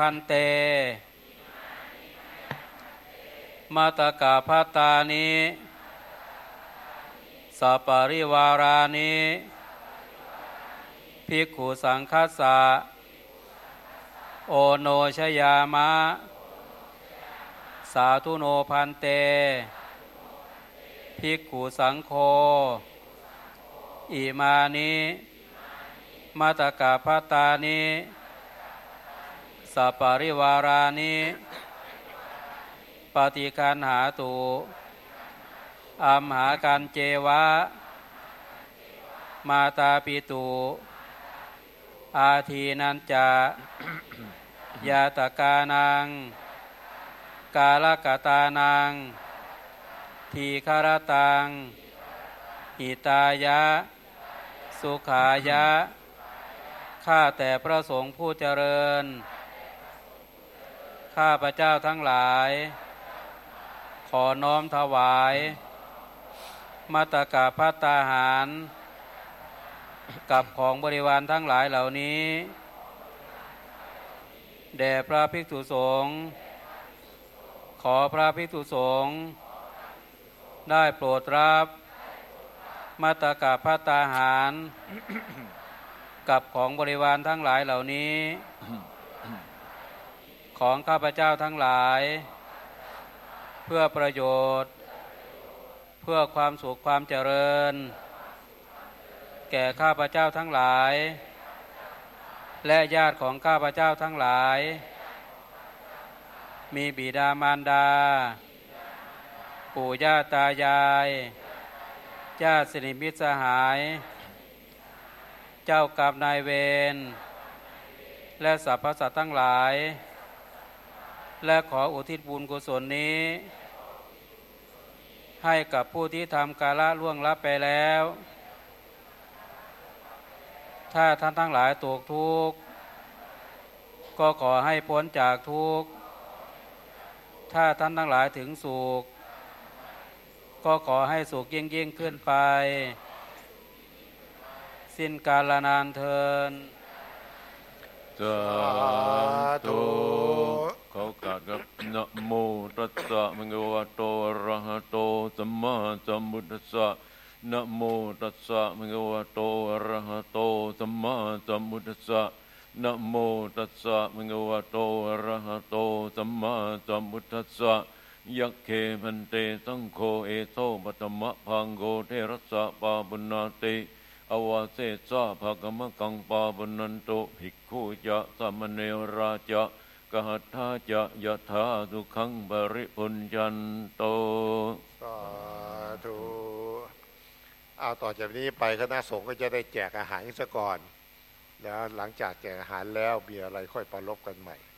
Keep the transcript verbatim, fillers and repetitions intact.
พันเตมาตกาภัตตานิสัปปริวารานิภิกขุสังคัสสะโอโนชยามะสาธุโนพันเตภิกขุสังโฆอิมานิมาตกาภัตตานิสัปปริวารานิปฏิคันหาตุอัมหากันเจวะมาตาปิตุอาทีนันจะยาตกานังกาลกตานังทีคารตังหิตายะสุขายะข้าแต่พระสงฆ์ผู้เจริญข้าพระเจ้าทั้งหลายขอน้อมถวายมัตตกาภัตตาหารกับของบริวารทั้งหลายเหล่านี้แด่พระภิกษุสงฆ์ขอพระภิกษุสงฆ์ได้โปรดรับมัตตกาภัตตาหารกับของบริวารทั้งหลายเหล่านี้ของข้าพเจ้าทั้งหลายเพื่อประโยชน์เพื่อความสุขความเจริญแก่ข้าพเจ้าทั้งหลายและญาติของข้าพเจ้าทั้งหลายมีบิดามารดาปู่ย่าตายายญาติสนิทมิตรสหายเจ้ากรรมนายเวรและสรรพสัตว์ทั้งหลายและขออุทิศบุญกุศลนี้ให้กับผู้ที่ทำกาละล่วงลับไปแล้วถ้าท่านทั้งหลายตกทุกข์ก็ขอให้พ้นจากทุกข์ถ้าท่านทั้งหลายถึงสุขก็ขอให้สุขยิ่งยิ่งขึ้นไปสิ้นกาลนานเทินสาธุเขากล่าวกับนะโมตัสสะมะคะวะโตอะระหะโตสัมมาสัมพุทธัสสะนะโมตัสสะมะคะวะโตอะระหะโตสัมมาสัมพุทธัสสะนะโมตัสสะมะคะวะโตอะระหะโตสัมมาสัมพุทธัสสะยัคเขพันเตสังโฆเอโสปัตตมะภังโฆเทระสะปาปุณณาติอวาเสสะภะคะมะกังปาปุณณันตุภิกขุจะสัมมเนราจะกหัตถาจะยะถาสุขังปริปุญญันโตสาธุเอาต่อจากนี้ไปคณะสงฆ์ก็จะได้แจกอาหารซะก่อนแล้วหลังจากแจกอาหารแล้วมีอะไรค่อยปรารภกันใหม่